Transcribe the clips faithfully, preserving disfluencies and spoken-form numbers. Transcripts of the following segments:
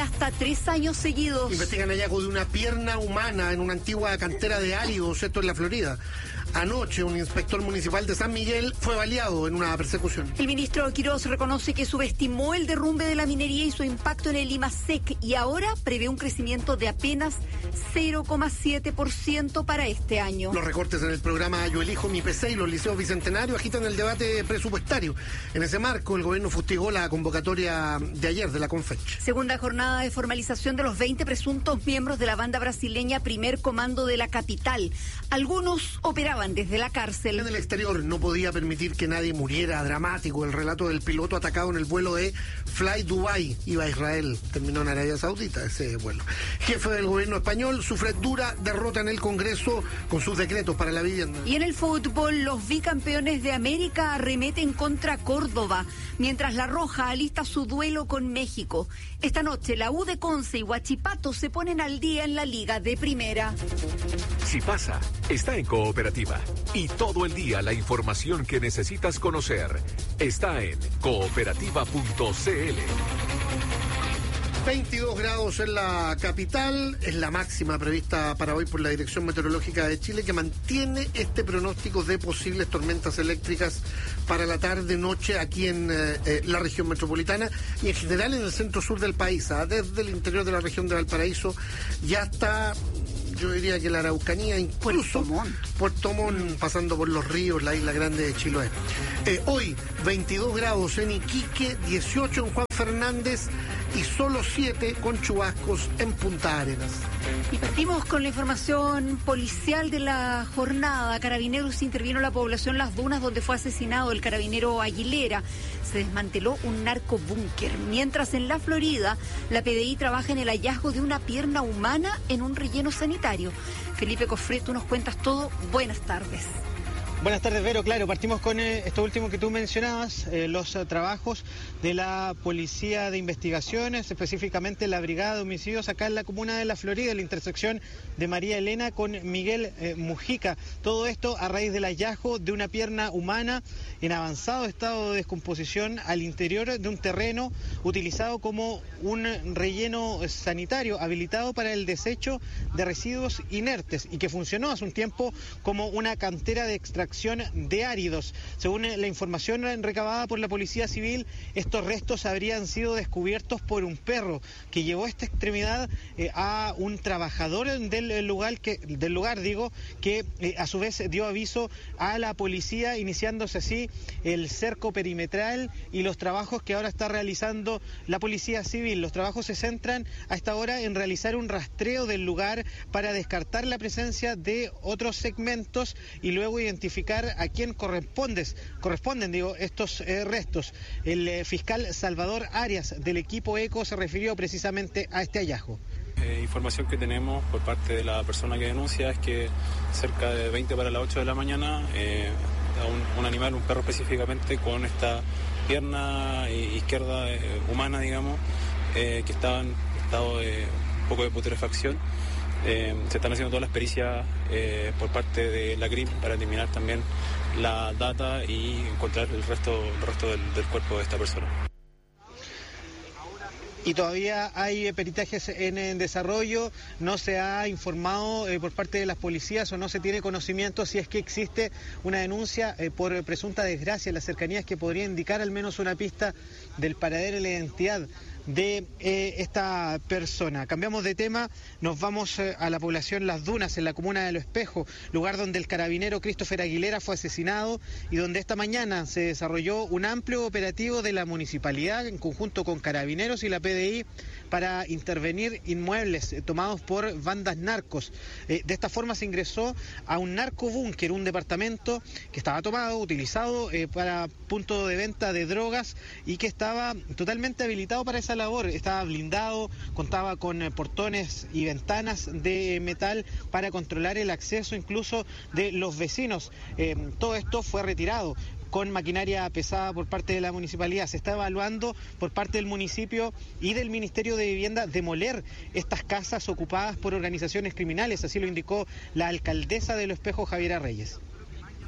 hasta tres años seguidos. Investigan hallazgo de una pierna humana en una antigua cantera de áridos, esto en la Florida. Anoche, un inspector municipal de San Miguel fue baleado en una persecución. El ministro Quirós reconoce que subestimó el derrumbe de la minería y su impacto en el IMASEC y ahora prevé un crecimiento de apenas cero coma siete por ciento para este año. Los recortes en el programa Yo Elijo Mi P C y los liceos bicentenarios agitan el debate presupuestario. En ese marco, el gobierno fustigó la convocatoria de ayer de la Confech. Segunda jornada de formalización de los veinte presuntos miembros de la banda brasileña Primer Comando de la Capital. Algunos operaban desde la cárcel. En el exterior no podía permitir que nadie muriera. Dramático el relato del piloto atacado en el vuelo de Fly Dubai. Iba a Israel, terminó en Arabia Saudita ese vuelo. Jefe del gobierno español sufre dura derrota en el Congreso con sus decretos para la vivienda. Y en el fútbol, los bicampeones de América arremeten contra Córdoba, mientras La Roja alista su duelo con México. Esta noche, la U de Conce y Huachipato se ponen al día en la Liga de Primera. Si pasa, está en Cooperativa. Y todo el día la información que necesitas conocer está en cooperativa punto c l. veintidós grados en la capital, es la máxima prevista para hoy por la Dirección Meteorológica de Chile, que mantiene este pronóstico de posibles tormentas eléctricas para la tarde-noche aquí en eh, eh, la región metropolitana y en general en el centro-sur del país, ¿ah? Desde el interior de la región de Valparaíso ya hasta, yo diría que la Araucanía, incluso Puerto Montt, Puerto Montt, pasando por los ríos, la isla grande de Chiloé. Eh, hoy, veintidós grados en Iquique, dieciocho en Juan Fernández y solo siete con chubascos en Punta Arenas. Y partimos con la información policial de la jornada. Carabineros intervino en la población Las Dunas, donde fue asesinado el carabinero Aguilera. Se desmanteló un narcobúnker. Mientras en la Florida, la P D I trabaja en el hallazgo de una pierna humana en un relleno sanitario. Felipe Cofré, tú nos cuentas todo. Buenas tardes. Buenas tardes, Vero. Claro, partimos con eh, esto último que tú mencionabas, eh, los eh, trabajos de la Policía de Investigaciones, específicamente la Brigada de Homicidios acá en la comuna de La Florida, en la intersección de María Elena con Miguel eh, Mujica. Todo esto a raíz del hallazgo de una pierna humana en avanzado estado de descomposición al interior de un terreno utilizado como un relleno sanitario habilitado para el desecho de residuos inertes y que funcionó hace un tiempo como una cantera de extracción de áridos. Según la información recabada por la Policía Civil, estos restos habrían sido descubiertos por un perro que llevó esta extremidad eh, a un trabajador del lugar, que, del lugar digo, que eh, a su vez dio aviso a la policía, iniciándose así el cerco perimetral y los trabajos que ahora está realizando la Policía Civil. Los trabajos se centran a esta hora en realizar un rastreo del lugar para descartar la presencia de otros segmentos y luego identificar a quién corresponde, corresponden digo, estos eh, restos. El eh, fiscal Salvador Arias del equipo ECO se refirió precisamente a este hallazgo. Eh, información que tenemos por parte de la persona que denuncia es que cerca de veinte para las ocho de la mañana eh, un, un animal, un perro específicamente, con esta pierna izquierda eh, humana, digamos, eh, que estaba en estado de un poco de putrefacción. Eh, se están haciendo todas las pericias eh, por parte de la C R I M para eliminar también la data y encontrar el resto, el resto del, del cuerpo de esta persona. Y todavía hay eh, peritajes en, en desarrollo, no se ha informado eh, por parte de las policías o no se tiene conocimiento si es que existe una denuncia eh, por presunta desgracia en las cercanías que podría indicar al menos una pista del paradero y la identidad de eh, esta persona. Cambiamos de tema, nos vamos eh, a la población Las Dunas, en la comuna de Lo Espejo, lugar donde el carabinero Christopher Aguilera fue asesinado y donde esta mañana se desarrolló un amplio operativo de la municipalidad en conjunto con carabineros y la P D I para intervenir inmuebles eh, tomados por bandas narcos. Eh, de esta forma se ingresó a un narcobúnker, un departamento que estaba tomado, utilizado eh, para punto de venta de drogas y que estaba totalmente habilitado para esa labor. Estaba blindado, contaba con eh, portones y ventanas de metal para controlar el acceso incluso de los vecinos. Eh, todo esto fue retirado con maquinaria pesada por parte de la municipalidad. Se está evaluando por parte del municipio y del Ministerio de Vivienda demoler estas casas ocupadas por organizaciones criminales, así lo indicó la alcaldesa de Lo Espejo, Javiera Reyes.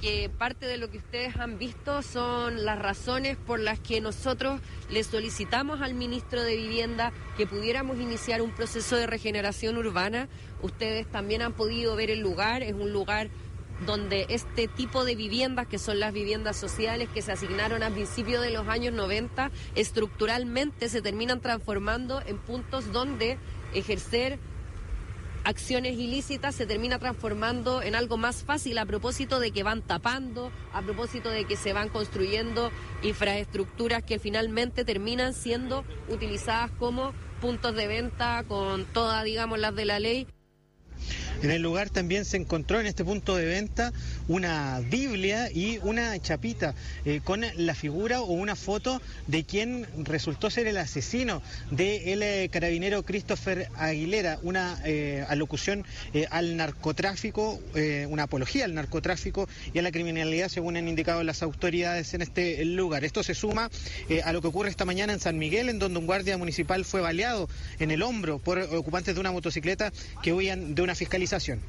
que parte de lo que ustedes han visto son las razones por las que nosotros le solicitamos al ministro de Vivienda que pudiéramos iniciar un proceso de regeneración urbana. Ustedes también han podido ver el lugar, es un lugar donde este tipo de viviendas, que son las viviendas sociales que se asignaron a principios de los años noventa, estructuralmente se terminan transformando en puntos donde ejercer acciones ilícitas se termina transformando en algo más fácil, a propósito de que van tapando, a propósito de que se van construyendo infraestructuras que finalmente terminan siendo utilizadas como puntos de venta con todas, digamos, las de la ley. En el lugar también se encontró en este punto de venta una Biblia y una chapita eh, con la figura o una foto de quien resultó ser el asesino del eh, carabinero Christopher Aguilera, una eh, alocución eh, al narcotráfico, eh, una apología al narcotráfico y a la criminalidad, según han indicado las autoridades en este lugar. Esto se suma eh, a lo que ocurre esta mañana en San Miguel, en donde un guardia municipal fue baleado en el hombro por ocupantes de una motocicleta que huían de una fiscalización.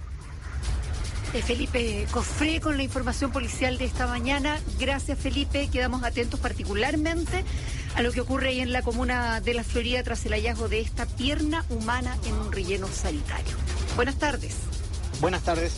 Eh, Felipe Cofré con la información policial de esta mañana. Gracias, Felipe. Quedamos atentos particularmente a lo que ocurre ahí en la comuna de La Florida tras el hallazgo de esta pierna humana en un relleno sanitario. Buenas tardes. Buenas tardes.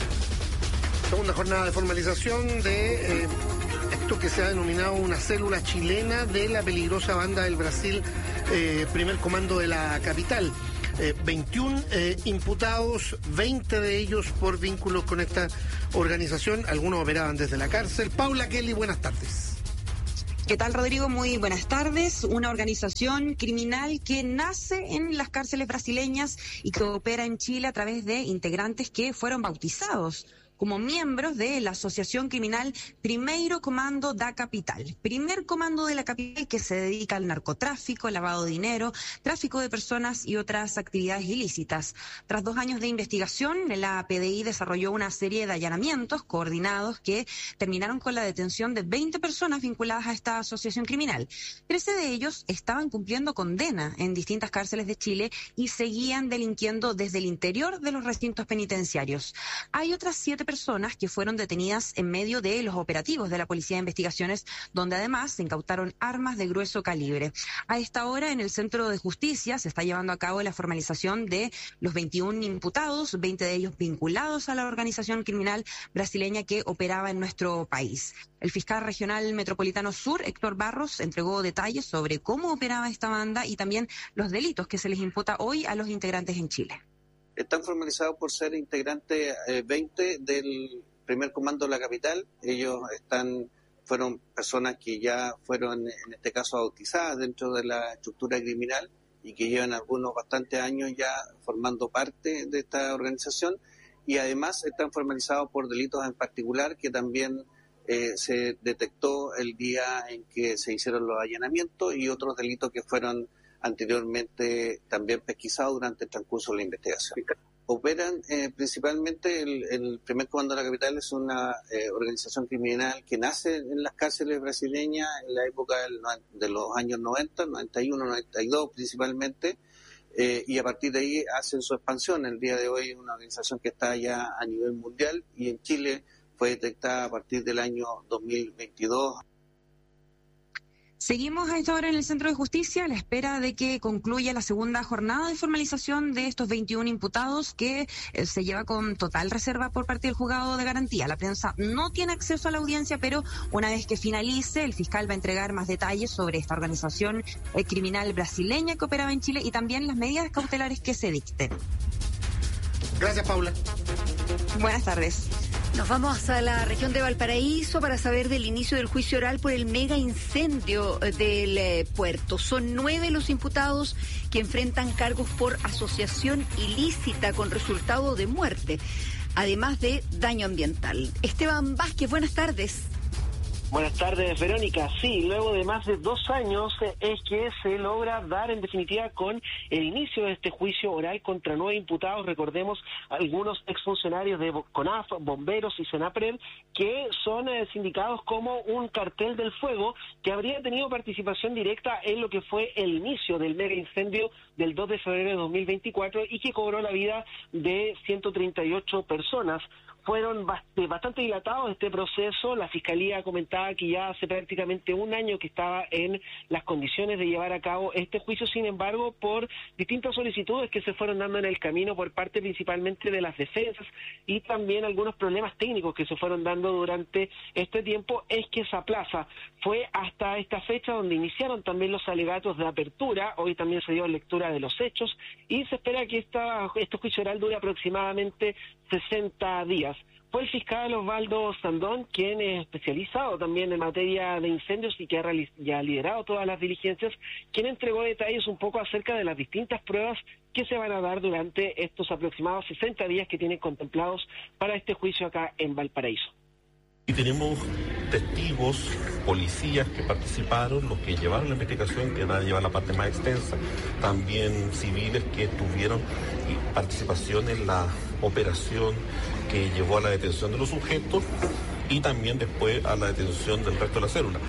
Segunda jornada de formalización de eh, esto que se ha denominado una célula chilena de la peligrosa banda del Brasil, eh, primer comando de la capital. Eh, veintiún eh, imputados, veinte de ellos por vínculos con esta organización. Algunos operaban desde la cárcel. Paula Kelly, buenas tardes. ¿Qué tal, Rodrigo? Muy buenas tardes. Una organización criminal que nace en las cárceles brasileñas y que opera en Chile a través de integrantes que fueron bautizados como miembros de la Asociación Criminal Primeiro Comando da Capital. Primer comando de la capital que se dedica al narcotráfico, lavado de dinero, tráfico de personas y otras actividades ilícitas. Tras dos años de investigación, la P D I desarrolló una serie de allanamientos coordinados que terminaron con la detención de veinte personas vinculadas a esta asociación criminal. trece de ellos estaban cumpliendo condena en distintas cárceles de Chile y seguían delinquiendo desde el interior de los recintos penitenciarios. Hay otras siete personas que fueron detenidas en medio de los operativos de la Policía de Investigaciones, donde además se incautaron armas de grueso calibre. A esta hora, en el Centro de Justicia, se está llevando a cabo la formalización de los veintiún imputados, veinte de ellos vinculados a la organización criminal brasileña que operaba en nuestro país. El fiscal regional metropolitano sur, Héctor Barros, entregó detalles sobre cómo operaba esta banda y también los delitos que se les imputa hoy a los integrantes en Chile. Están formalizados por ser integrantes eh, veinte del primer comando de la capital. Ellos están, fueron personas que ya fueron, en este caso, bautizadas dentro de la estructura criminal y que llevan algunos bastantes años ya formando parte de esta organización, y además están formalizados por delitos en particular que también eh, se detectó el día en que se hicieron los allanamientos, y otros delitos que fueron anteriormente también pesquisados durante el transcurso de la investigación. Operan eh, principalmente, el, el primer comando de la capital es una eh, organización criminal que nace en las cárceles brasileñas en la época del, de los años noventa, noventa y uno, noventa y dos principalmente, eh, y a partir de ahí hacen su expansión. El día de hoy es una organización que está ya a nivel mundial, y en Chile fue detectada a partir del año dos mil veintidós. Seguimos a esta hora en el Centro de Justicia a la espera de que concluya la segunda jornada de formalización de estos veintiún imputados que eh, se lleva con total reserva por parte del juzgado de garantía. La prensa no tiene acceso a la audiencia, pero una vez que finalice, el fiscal va a entregar más detalles sobre esta organización eh, criminal brasileña que operaba en Chile y también las medidas cautelares que se dicten. Gracias, Paula. Buenas tardes. Nos vamos a la región de Valparaíso para saber del inicio del juicio oral por el mega incendio del eh, puerto. Son nueve los imputados que enfrentan cargos por asociación ilícita con resultado de muerte, además de daño ambiental. Esteban Vázquez, buenas tardes. Buenas tardes, Verónica. Sí, luego de más de dos años eh, es que se logra dar en definitiva con el inicio de este juicio oral contra nueve imputados. Recordemos algunos exfuncionarios de CONAF, bomberos y SENAPRED que son eh, sindicados como un cartel del fuego que habría tenido participación directa en lo que fue el inicio del mega incendio del dos de febrero de dos mil veinticuatro y que cobró la vida de ciento treinta y ocho personas. Fueron bastante dilatados este proceso. La Fiscalía comentaba que ya hace prácticamente un año que estaba en las condiciones de llevar a cabo este juicio, sin embargo, por distintas solicitudes que se fueron dando en el camino por parte principalmente de las defensas y también algunos problemas técnicos que se fueron dando durante este tiempo, es que esa plaza fue hasta esta fecha donde iniciaron también los alegatos de apertura. Hoy también se dio lectura de los hechos y se espera que esta, este juicio oral dure aproximadamente sesenta días. Fue el fiscal Osvaldo Sandón, quien es especializado también en materia de incendios y que ha, y ha liderado todas las diligencias, quien entregó detalles un poco acerca de las distintas pruebas que se van a dar durante estos aproximados sesenta días que tienen contemplados para este juicio acá en Valparaíso. Y tenemos testigos, policías que participaron, los que llevaron la investigación, que van a llevar la parte más extensa, también civiles que tuvieron participación en la operación que llevó a la detención de los sujetos y también después a la detención del resto de la célula.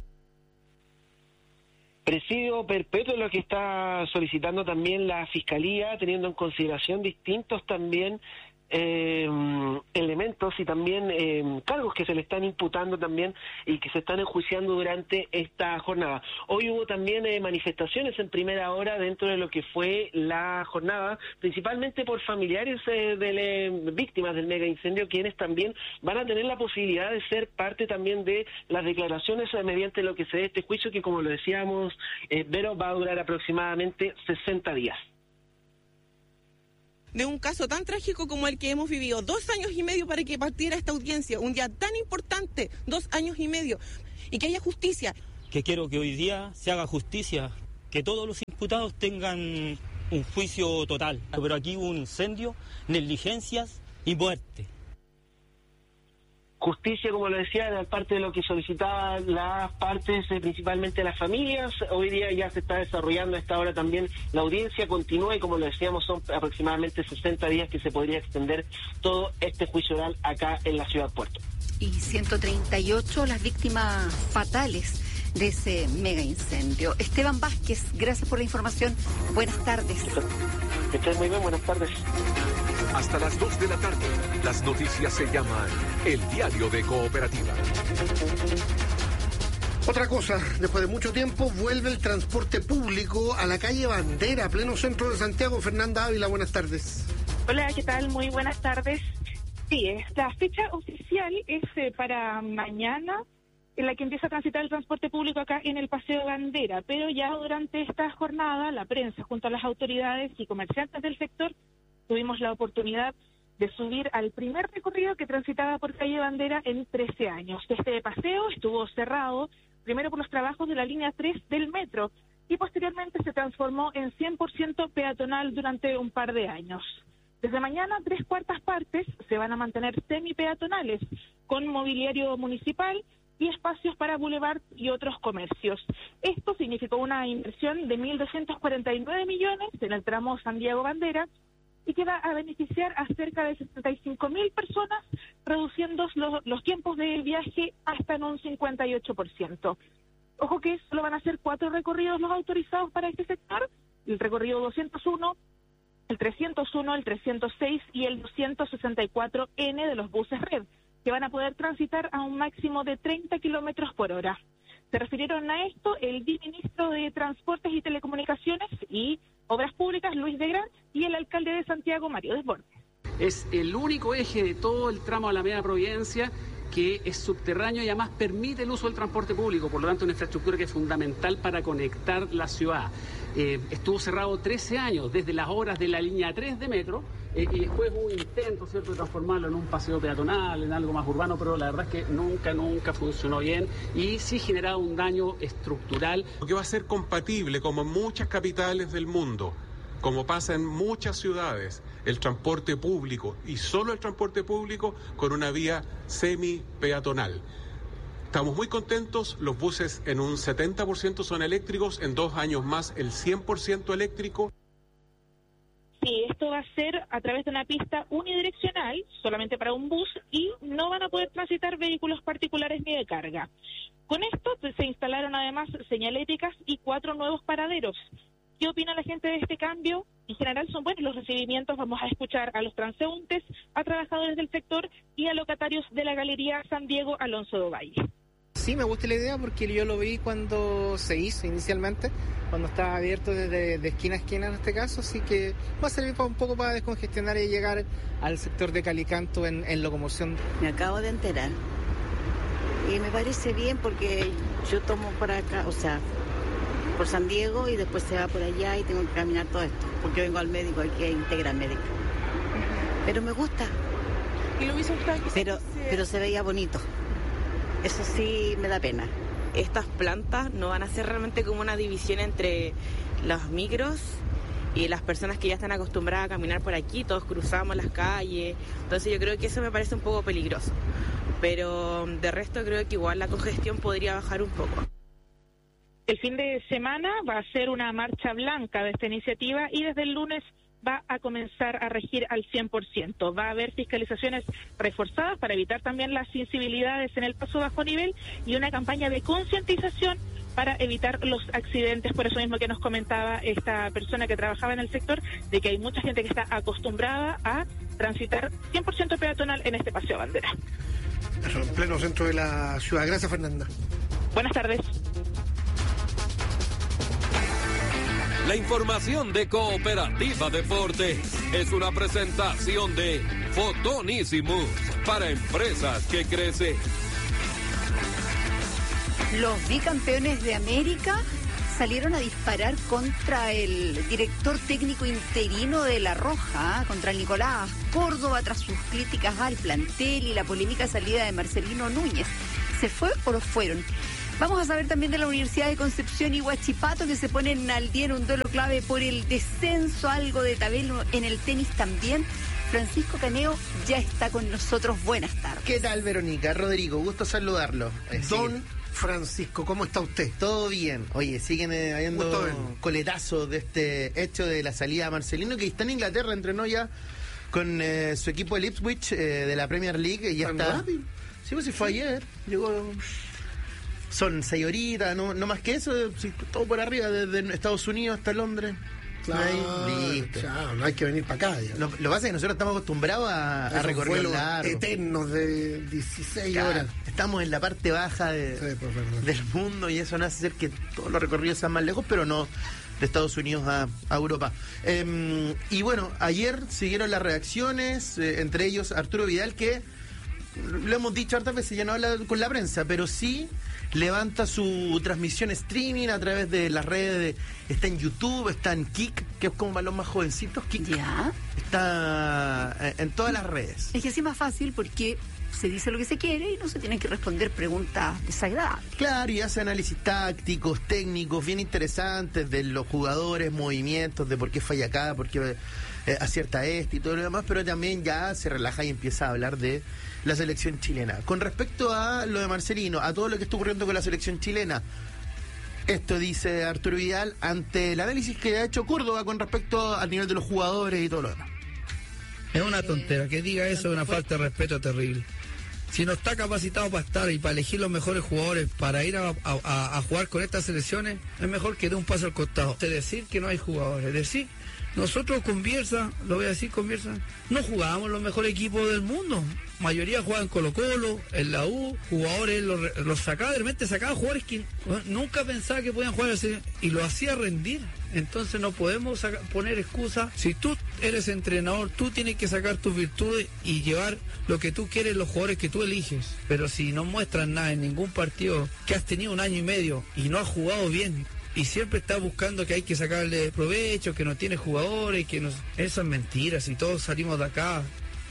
Presidio perpetuo es lo que está solicitando también la Fiscalía, teniendo en consideración distintos también Eh, elementos y también eh, cargos que se le están imputando también y que se están enjuiciando durante esta jornada. Hoy hubo también eh, manifestaciones en primera hora dentro de lo que fue la jornada, principalmente por familiares eh, de eh, víctimas del mega incendio, quienes también van a tener la posibilidad de ser parte también de las declaraciones eh, mediante lo que se dé este juicio, que como lo decíamos, eh, Vero, va a durar aproximadamente sesenta días. De un caso tan trágico como el que hemos vivido, dos años y medio para que partiera esta audiencia, un día tan importante, dos años y medio, y que haya justicia. Que quiero que hoy día se haga justicia, que todos los imputados tengan un juicio total, pero aquí hubo un incendio, negligencias y muerte. Justicia, como lo decía, de parte de lo que solicitaban las partes, eh, principalmente las familias. Hoy día ya se está desarrollando a esta hora también la audiencia, continúa y como lo decíamos son aproximadamente sesenta días que se podría extender todo este juicio oral acá en la ciudad Puerto. Y ciento treinta y ocho las víctimas fatales de ese mega incendio. Esteban Vázquez, gracias por la información. Buenas tardes. Que estén muy bien, buenas tardes. Hasta las dos de la tarde, las noticias se llaman El Diario de Cooperativa. Otra cosa, después de mucho tiempo vuelve el transporte público a la calle Bandera, pleno centro de Santiago. Fernanda Ávila, buenas tardes. Hola, ¿qué tal? Muy buenas tardes. Sí, esta fecha oficial es eh, para mañana, en la que empieza a transitar el transporte público acá en el Paseo Bandera, pero ya durante esta jornada, la prensa, junto a las autoridades y comerciantes del sector, tuvimos la oportunidad de subir al primer recorrido que transitaba por calle Bandera en trece años. Este paseo estuvo cerrado primero por los trabajos de la línea tres del metro y posteriormente se transformó en cien por ciento peatonal durante un par de años. Desde mañana, tres cuartas partes se van a mantener semi-peatonales, con mobiliario municipal y espacios para boulevard y otros comercios. Esto significó una inversión de mil doscientos cuarenta y nueve millones en el tramo Santiago-Bandera, y que va a beneficiar a cerca de sesenta y cinco mil personas, reduciendo los, los tiempos de viaje hasta en un cincuenta y ocho por ciento. Ojo que solo van a ser cuatro recorridos los autorizados para este sector: el recorrido doscientos uno, el trescientos uno, el trescientos seis y el doscientos sesenta y cuatro ene de los buses Red, que van a poder transitar a un máximo de treinta kilómetros por hora. Se refirieron a esto el viceministro de Transportes y Telecomunicaciones y Obras Públicas, Luis de Gran, y el alcalde de Santiago, Mario Desbordes. Es el único eje de todo el tramo de la Alameda Providencia que es subterráneo y además permite el uso del transporte público, por lo tanto una infraestructura que es fundamental para conectar la ciudad. Eh, estuvo cerrado trece años, desde las obras de la línea tres de metro, eh, y después hubo un intento, ¿cierto?, de transformarlo en un paseo peatonal, en algo más urbano, pero la verdad es que nunca, nunca funcionó bien y sí generaba un daño estructural. Que va a ser compatible, como en muchas capitales del mundo, como pasa en muchas ciudades, el transporte público y solo el transporte público con una vía semi-peatonal. Estamos muy contentos, los buses en un setenta por ciento son eléctricos, en dos años más el cien por ciento eléctrico. Sí, esto va a ser a través de una pista unidireccional, solamente para un bus, y no van a poder transitar vehículos particulares ni de carga. Con esto pues, se instalaron además señaléticas y cuatro nuevos paraderos. ¿Qué opina la gente de este cambio? En general son buenos los recibimientos, vamos a escuchar a los transeúntes, a trabajadores del sector y a locatarios de la Galería San Diego Alonso de Ovalle. Sí, me gusta la idea porque yo lo vi cuando se hizo inicialmente, cuando estaba abierto desde de esquina a esquina en este caso, así que va a servir para un poco para descongestionar y llegar al sector de Calicanto en, en locomoción. Me acabo de enterar y me parece bien porque yo tomo por acá, o sea, por San Diego y después se va por allá y tengo que caminar todo esto, porque vengo al médico aquí a Integra Médica. Pero me gusta. ¿Y lo hizo usted? Pero, pero se veía bonito. Eso sí me da pena. Estas plantas no van a ser realmente como una división entre los micros y las personas que ya están acostumbradas a caminar por aquí, todos cruzamos las calles, entonces yo creo que eso me parece un poco peligroso, pero de resto creo que igual la congestión podría bajar un poco. El fin de semana va a ser una marcha blanca de esta iniciativa y desde el lunes va a comenzar a regir al cien por ciento. Va a haber fiscalizaciones reforzadas para evitar también las sensibilidades en el paso bajo nivel y una campaña de concientización para evitar los accidentes. Por eso mismo que nos comentaba esta persona que trabajaba en el sector, de que hay mucha gente que está acostumbrada a transitar cien por ciento peatonal en este paseo bandera. Eso, en pleno centro de la ciudad. Gracias, Fernanda. Buenas tardes. La información de Cooperativa Deportes es una presentación de Fotonísimos para empresas que crecen. Los bicampeones de América salieron a disparar contra el director técnico interino de La Roja, contra Nicolás Córdoba, tras sus críticas al plantel y la polémica salida de Marcelino Núñez. ¿Se fue o lo fueron? Vamos a saber también de la Universidad de Concepción y Huachipato, que se ponen al día en un duelo clave por el descenso, algo de tabelo en el tenis también. Francisco Caneo ya está con nosotros. Buenas tardes. ¿Qué tal, Verónica? Rodrigo, gusto saludarlo. Eh, Don Francisco, ¿cómo está usted? Todo bien. Oye, siguen eh, habiendo coletazos de este hecho de la salida de Marcelino, que está en Inglaterra, entrenó ya con eh, su equipo de Ipswich eh, de la Premier League. Y ya está. Rápido? Sí, pues si fue ayer. Llegó... Son seis horitas, no, no más que eso, todo por arriba, desde Estados Unidos hasta Londres. Claro, ahí, listo. Chao, no hay que venir para acá. Lo, lo que pasa es que nosotros estamos acostumbrados a, a recorrer largos eternos de dieciséis claro, horas. Estamos en la parte baja de, sí, pues, del mundo y eso no hace hacer que todos los recorridos sean más lejos, pero no de Estados Unidos a, a Europa. Eh, y bueno, ayer siguieron las reacciones, eh, entre ellos Arturo Vidal, que lo hemos dicho hartas veces, ya no habla con la prensa, pero sí levanta su transmisión streaming a través de las redes, de, está en YouTube, está en Kik, que es como para los más jovencitos, Kik. Ya. Está en todas las redes. Es que así es más fácil porque se dice lo que se quiere y no se tienen que responder preguntas desagradables. Claro, y hace análisis tácticos, técnicos, bien interesantes de los jugadores, movimientos, de por qué falla acá, por qué eh, acierta este y todo lo demás, pero también ya se relaja y empieza a hablar de la selección chilena. Con respecto a lo de Marcelino, a todo lo que está ocurriendo con la selección chilena, esto dice Arturo Vidal ante el análisis que ha hecho Córdoba con respecto al nivel de los jugadores y todo lo demás. Es una tontera, que diga eso es una falta de respeto terrible. Si no está capacitado para estar y para elegir los mejores jugadores para ir a, a, a jugar con estas selecciones, es mejor que dé un paso al costado. Es decir que no hay jugadores, es decir, nosotros con Bielsa, lo voy a decir con Bielsa, no jugábamos los mejores equipos del mundo. Mayoría jugaban Colo Colo, en la U, jugadores, los, los sacaba, de repente sacaba jugadores que bueno, nunca pensaba que podían jugar así, y lo hacía rendir. Entonces no podemos saca, poner excusas. Si tú eres entrenador, tú tienes que sacar tus virtudes y llevar lo que tú quieres, los jugadores que tú eliges. Pero si no muestras nada en ningún partido, que has tenido un año y medio y no has jugado bien, y siempre está buscando que hay que sacarle provecho, que no tiene jugadores, que no... Eso es mentira, si todos salimos de acá.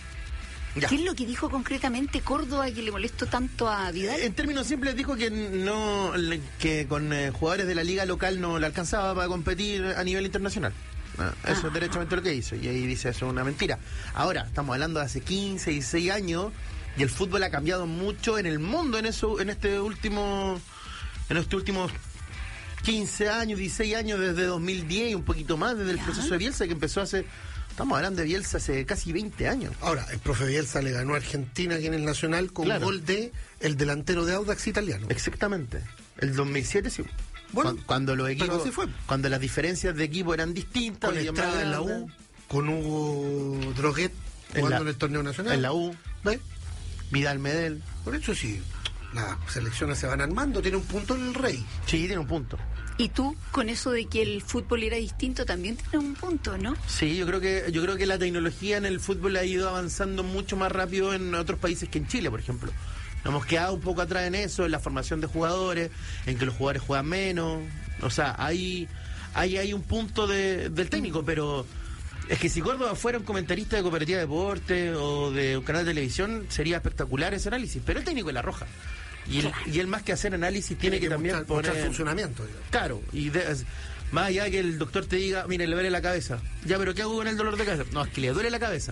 Ya. ¿Qué es lo que dijo concretamente Córdoba que le molestó tanto a Vidal? En términos simples dijo que no que con eh, jugadores de la liga local no le alcanzaba para competir a nivel internacional. Ah, eso ah, es derechamente lo que hizo, y ahí dice eso es una mentira. Ahora, estamos hablando de hace quince, dieciséis años, y el fútbol ha cambiado mucho en el mundo en eso, en este último, en estos últimos quince años, dieciséis años, desde dos mil diez y un poquito más, desde el ¿Ya? proceso de Bielsa que empezó hace, estamos hablando de Bielsa hace casi veinte años. Ahora, el profe Bielsa le ganó a Argentina aquí en el Nacional con claro. gol de el delantero de Audax italiano. Exactamente. El dos mil siete sí. Bueno, cuando, cuando los equipos, fue. cuando las diferencias de equipo eran distintas, con Estrada en la U, con Hugo Droguet jugando en, la, en el torneo nacional. En la U, ¿ves? Vidal Medel. Por eso sí, las selecciones se van armando, tiene un punto en el Rey. Sí, tiene un punto. Y tú, con eso de que el fútbol era distinto, también tienes un punto, ¿no? Sí, yo creo que yo creo que la tecnología en el fútbol ha ido avanzando mucho más rápido en otros países que en Chile, por ejemplo. Nos hemos quedado un poco atrás en eso, en la formación de jugadores, en que los jugadores juegan menos. O sea, hay, hay, hay un punto de, del técnico, pero es que si Córdoba fuera un comentarista de Cooperativa de Deporte o de un canal de televisión, sería espectacular ese análisis. Pero el técnico es la roja. Y él, y él más que hacer análisis tiene, tiene que, que también mostrar, poner mostrar funcionamiento. Digamos. Claro, y de, más allá de que el doctor te diga, mire, le duele la cabeza. Ya, pero ¿qué hago con el dolor de cabeza? No, es que le duele la cabeza.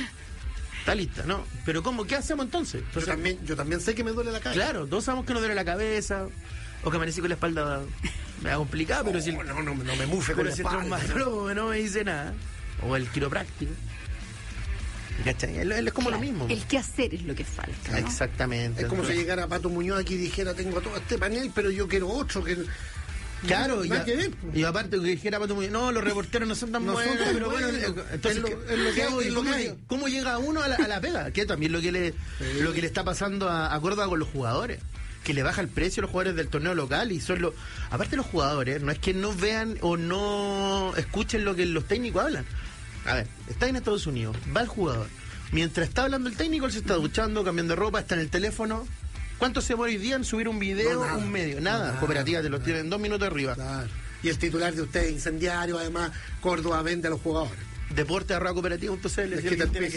Está lista, ¿no? Pero ¿cómo? ¿Qué hacemos entonces? entonces yo, también, yo también sé que me duele la cabeza. Claro, todos sabemos que nos duele la cabeza, o que amanecí con la espalda me da complicado, pero no, si el, no, no, no me mufe con la espalda. Pero si el traumatólogo no me dice nada, o el quiropráctico. ¿Cachai? Es, es como claro, lo mismo. El qué hacer es lo que falta, ¿no? Exactamente. Es como si llegara Pato Muñoz aquí y dijera, tengo todo este panel, pero yo quiero otro, que... Claro, no, y, a, y aparte que dijera Pato Muñoz, no, los reporteros no son tan no buenos, son pero bueno, bueno, entonces, es lo, es lo que hago y ¿cómo, lo ¿cómo llega uno a la, a la pega? Que también lo que le, sí. lo que le está pasando a, a Córdoba con los jugadores. Que le baja el precio a los jugadores del torneo local y son los... Aparte los jugadores, no es que no vean o no escuchen lo que los técnicos hablan. A ver, está en Estados Unidos, va el jugador. Mientras está hablando el técnico, él se está duchando, cambiando de ropa, está en el teléfono. ¿Cuánto se demora hoy día en subir un video, no, un medio? Nada, no, Cooperativa te lo no. tienen dos minutos arriba. Claro. Y el titular de usted, incendiario, además, Córdoba vende a los jugadores. Deporte arroba cooperativa punto c l. Es que te tiene que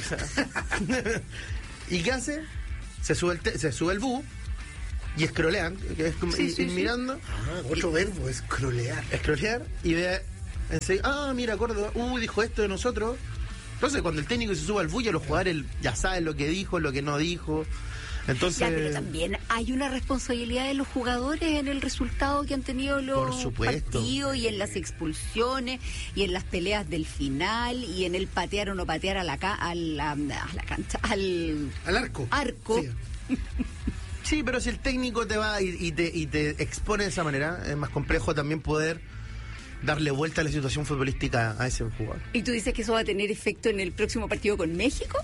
¿Y qué hace? Se sube el, te- se sube el bus y escrolean, que es como sí, y, sí, y sí. mirando. Ah, otro y, verbo, escrolear. Escrolear y ve, enseguida, ah, mira, Córdoba, uh, dijo esto de nosotros. Entonces, cuando el técnico se sube al bus, ya los jugadores ya saben lo que dijo, lo que no dijo. Entonces, ya, pero también hay una responsabilidad de los jugadores en el resultado que han tenido los partidos y en las expulsiones y en las peleas del final y en el patear o no patear a la, ca- a la, a la cancha, al, al arco. arco. Sí. Sí, pero si el técnico te va y, y, te, y te expone de esa manera, es más complejo también poder darle vuelta a la situación futbolística a ese jugador. ¿Y tú dices que eso va a tener efecto en el próximo partido con México?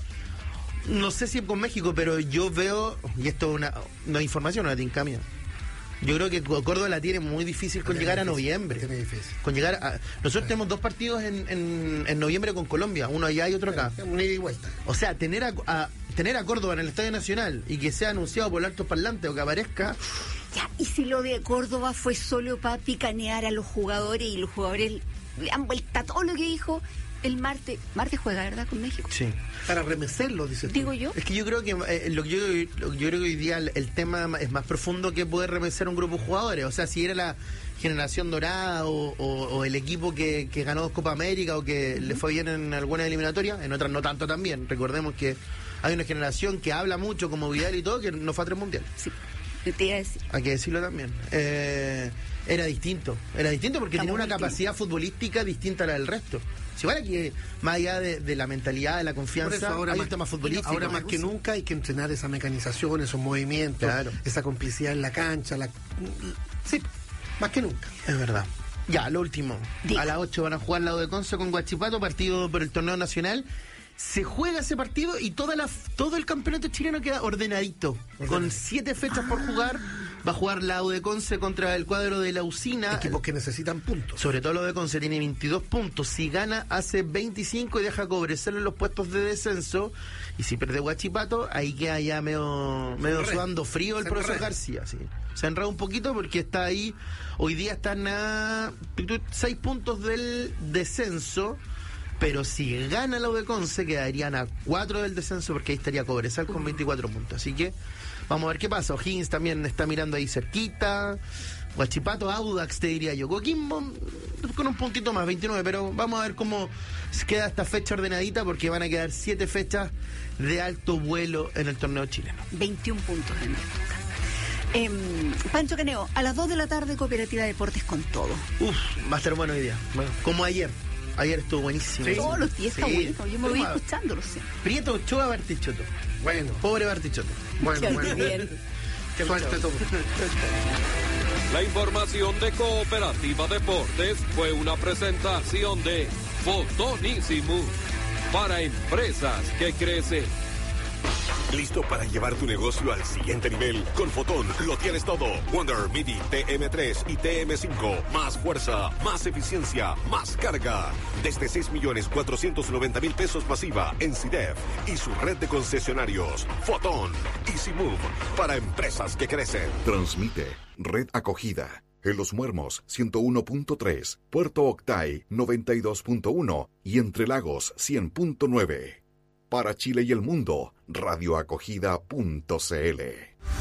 No sé si con México, pero yo veo, y esto es una, una información, una tinca mía. Yo creo que Córdoba la tiene muy difícil con tiene llegar difícil, a noviembre. Tiene difícil. Con llegar a, nosotros sí. tenemos dos partidos en, en, en noviembre con Colombia, uno allá y otro acá. Una ida y vuelta. O sea, tener a, a tener a Córdoba en el Estadio Nacional y que sea anunciado por altos parlantes o que aparezca. Ya, y si lo de Córdoba fue solo para picanear a los jugadores y los jugadores le han vuelta todo lo que dijo el martes. Martes juega, ¿verdad? Con México. Sí. Para remecerlo, dices Digo tú. yo. Es que yo creo que eh, lo que yo, lo que yo creo que hoy día el, el tema es más profundo que poder remecer a un grupo de jugadores. O sea, si era la generación dorada o, o, o el equipo que, que ganó dos Copa América o que uh-huh. le fue bien en alguna eliminatoria, en otras no tanto también. Recordemos que hay una generación que habla mucho como Vidal y todo, que no fue a tres mundiales. Sí, te iba a decir. Hay que decirlo también. Eh, era distinto, era distinto porque Estamos tenía una últimos. capacidad futbolística distinta a la del resto. Si vale que más allá de, de la mentalidad, de la confianza, Por eso ahora hay más, un tema futbolístico. Ahora más que nunca hay que entrenar esa mecanización, esos movimientos, claro. esa complicidad en la cancha. La... Sí, más que nunca. Es verdad. Ya, lo último. Digo. A las ocho van a jugar la U de Conce con Huachipato, partido por el torneo nacional. Se juega ese partido y toda la, todo el campeonato chileno queda ordenadito. Ordenado. Con siete fechas ah. por jugar. Va a jugar la U de Conce contra el cuadro de la Usina. Equipos que necesitan puntos. Sobre todo la U de Conce tiene veintidós puntos. Si gana, hace veinticinco y deja Cobresal en los puestos de descenso. Y si pierde Huachipato, ahí queda ya medio, medio sudando frío el profesor García. Sí. Se enreda un poquito porque está ahí. Hoy día están a seis puntos del descenso. pero si gana la U de Conce quedarían a cuatro del descenso, porque ahí estaría Cobresal con veinticuatro puntos. Así que vamos a ver qué pasa. O'Higgins también está mirando ahí cerquita. Huachipato, Audax, te diría yo. Coquimbo con un puntito más, veintinueve, pero vamos a ver cómo queda esta fecha ordenadita, porque van a quedar siete fechas de alto vuelo en el torneo chileno. veintiún puntos en el total. Eh, Pancho Caneo, a las dos de la tarde, Cooperativa Deportes con todo. Uf, va a estar bueno hoy día. Bueno, como ayer. Ayer estuvo buenísimo. Sí. Todos los días está Sí. bueno. Yo me voy escuchándolo siempre. Prieto, Ochoa, Bartichotto. Bueno. Pobre Bartichotto. Bueno, Qué bueno. bien. Qué suerte todo. La información de Cooperativa Deportes fue una presentación de Fotonísimo para empresas que crecen. ¿Listo para llevar tu negocio al siguiente nivel? Con Fotón lo tienes todo. Wonder Midi T M tres y T M cinco. Más fuerza, más eficiencia, más carga. Desde seis millones cuatrocientos noventa mil pesos masiva en C I D E F y su red de concesionarios. Fotón. Easy Move para empresas que crecen. Transmite Red Acogida. En Los Muermos ciento uno punto tres, Puerto Octay noventa y dos punto uno y Entre Lagos cien punto nueve. Para Chile y el mundo, radioacogida punto c l.